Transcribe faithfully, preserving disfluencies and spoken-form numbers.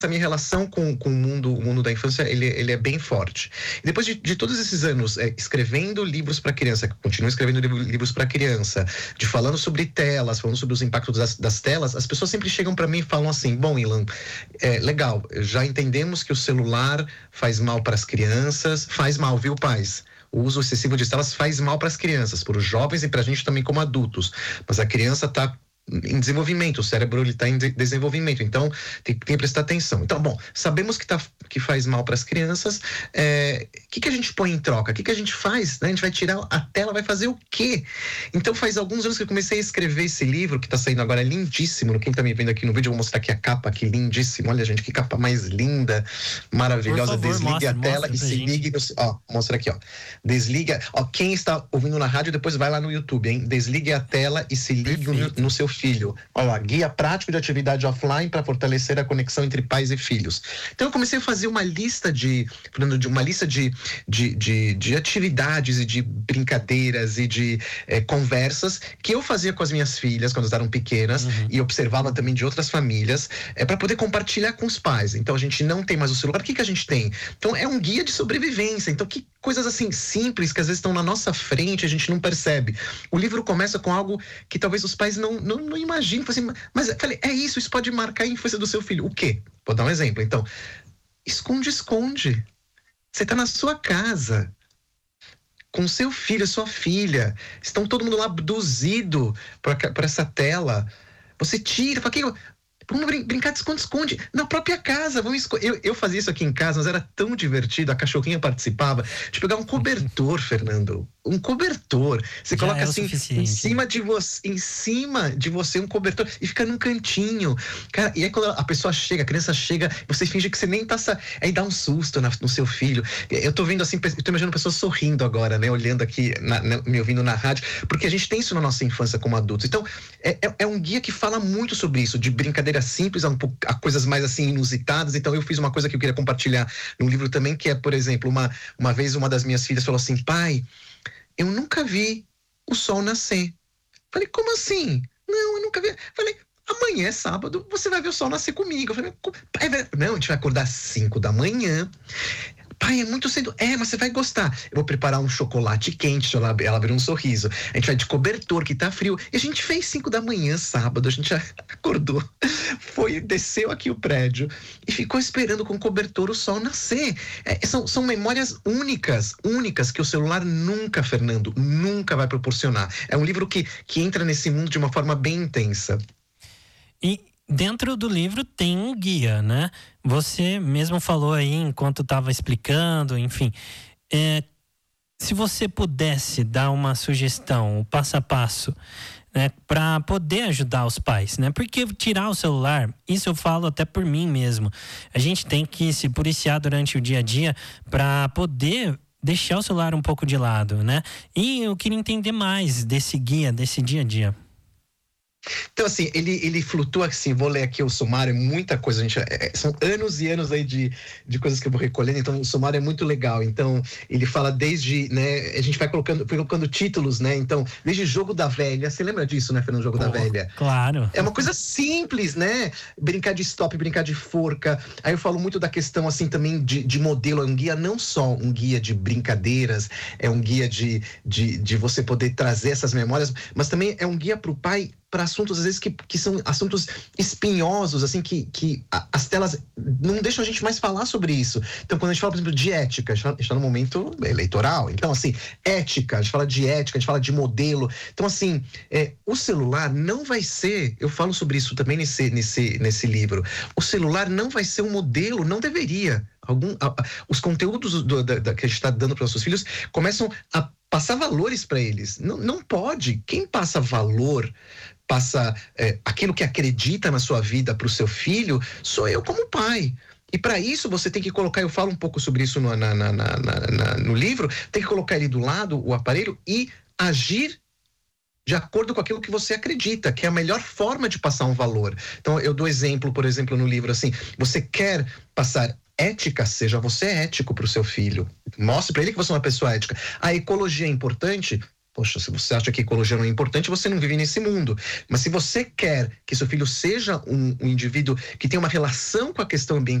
minha relação com, com o, mundo, o mundo da infância, ele, ele é bem forte. E depois de, de todos esses anos é, escrevendo livros para criança, continuo escrevendo livros para criança, de falando sobre telas, falando sobre os impactos das, das telas, as pessoas sempre chegam para mim e falam assim: bom, Ilan, é, legal, já entendemos que o celular faz mal para as crianças, faz mal, viu, pais? O uso excessivo de telas faz mal para as crianças, para os jovens e para a gente também como adultos. Mas a criança está em desenvolvimento, o cérebro ele está em de- desenvolvimento, então tem, tem que prestar atenção. Então, bom, sabemos que, tá, que faz mal para as crianças, o é, que, que a gente põe em troca? O que, que a gente faz? Né? A gente vai tirar a tela, vai fazer o quê? Então faz alguns anos que eu comecei a escrever esse livro, que está saindo agora, é lindíssimo. Quem está me vendo aqui no vídeo, eu vou mostrar aqui a capa, que lindíssimo. Olha, gente, que capa mais linda, maravilhosa. Por favor, Desligue mostra, a tela mostra e se gente. ligue no, ó, mostra aqui, ó. Desliga, ó, quem está ouvindo na rádio, depois vai lá no YouTube, hein? Desligue a tela e se ligue no, no seu filho. Olha lá, guia prático de atividade offline para fortalecer a conexão entre pais e filhos. Então eu comecei a fazer uma lista de, de uma lista de, de, de, de atividades e de brincadeiras e de eh, conversas que eu fazia com as minhas filhas quando elas eram pequenas, uhum. e observava também de outras famílias, é, para poder compartilhar com os pais. Então a gente não tem mais o celular, o que, que a gente tem? Então é um guia de sobrevivência. Então que coisas assim simples que às vezes estão na nossa frente, a gente não percebe. O livro começa com algo que talvez os pais não, não, não imaginem. Assim, mas eu falei, é isso, isso pode marcar a infância do seu filho. O quê? Vou dar um exemplo. Então, esconde, esconde. Você está na sua casa, com seu filho, sua filha, estão todo mundo lá abduzido para essa tela. Você tira, fala, que vamos brincar de esconde-esconde na própria casa. Vamos esco... eu, eu fazia isso aqui em casa, mas era tão divertido. A cachorrinha participava de pegar um cobertor, Fernando. Um cobertor. Você Já coloca assim em cima de você, em cima de você um cobertor e fica num cantinho. Cara, e aí quando a pessoa chega, a criança chega, você finge que você nem tá. Aí dá um susto na, no seu filho. Eu tô vendo assim, eu tô imaginando pessoas sorrindo agora, né? Olhando aqui, na, na, me ouvindo na rádio, porque a gente tem isso na nossa infância como adultos. Então, é, é, é um guia que fala muito sobre isso, de brincadeira simples a, um, a coisas mais assim inusitadas. Então eu fiz uma coisa que eu queria compartilhar no livro também, que é, por exemplo, uma, uma vez uma das minhas filhas falou assim: pai, eu nunca vi o sol nascer. Falei, como assim? Não, eu nunca vi. Falei, amanhã é sábado, você vai ver o sol nascer comigo. Eu falei, não, a gente vai acordar às cinco da manhã. Pai, é muito cedo. É, mas você vai gostar. Eu vou preparar um chocolate quente. Ela, ela abriu um sorriso. A gente vai de cobertor, que tá frio. E a gente fez cinco da manhã, sábado. A gente já acordou. Foi, desceu aqui o prédio e ficou esperando com o cobertor o sol nascer. É, são, são memórias únicas, únicas, que o celular nunca, Fernando, nunca vai proporcionar. É um livro que, que entra nesse mundo de uma forma bem intensa. E dentro do livro tem um guia, né? Você mesmo falou aí enquanto estava explicando, enfim. É, se você pudesse dar uma sugestão, um passo a passo, né, para poder ajudar os pais, né? Porque tirar o celular, isso eu falo até por mim mesmo. A gente tem que se policiar durante o dia a dia para poder deixar o celular um pouco de lado, né? E eu queria entender mais desse guia, desse dia a dia. Então, assim, ele, ele flutua assim, vou ler aqui o sumário, muita coisa, a gente, é, são anos e anos aí de, de coisas que eu vou recolhendo, então o sumário é muito legal. Então, ele fala desde, né, a gente vai colocando, colocando títulos, né, então, desde Jogo da Velha, você lembra disso, né, Fernando, Jogo oh, da Velha? Claro. É uma coisa simples, né, brincar de stop, brincar de forca. Aí eu falo muito da questão, assim, também de, de modelo, é um guia não só um guia de brincadeiras, é um guia de, de, de você poder trazer essas memórias, mas também é um guia para o pai, para assuntos, às vezes, que, que são assuntos espinhosos, assim, que, que a, as telas não deixam a gente mais falar sobre isso. Então, quando a gente fala, por exemplo, de ética, a gente está no momento eleitoral. Então, assim, ética, a gente fala de ética, a gente fala de modelo. Então, assim, é, o celular não vai ser, eu falo sobre isso também nesse, nesse, nesse livro, o celular não vai ser um modelo, não deveria. Algum, a, a, os conteúdos do, da, da, que a gente está dando para os nossos filhos começam a passar valores para eles. Não, não pode. Quem passa valor, passa é, aquilo que acredita na sua vida para o seu filho, sou eu como pai. E para isso você tem que colocar, eu falo um pouco sobre isso no, na, na, na, na, no livro, tem que colocar ele do lado, o aparelho, e agir de acordo com aquilo que você acredita, que é a melhor forma de passar um valor. Então eu dou exemplo, por exemplo, no livro, assim, você quer passar ética, seja você ético para o seu filho. Mostre para ele que você é uma pessoa ética. A ecologia é importante? Poxa, se você acha que ecologia não é importante, você não vive nesse mundo. Mas se você quer que seu filho seja um, um indivíduo que tenha uma relação com a questão ambiental,